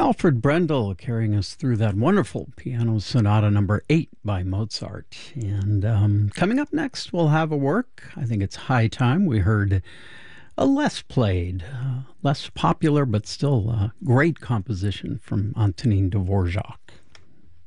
Alfred Brendel carrying us through that wonderful piano sonata number 8 by Mozart. And coming up next, we'll have a work. I think it's high time. We heard a less played, less popular, but still a great composition from Antonin Dvorak.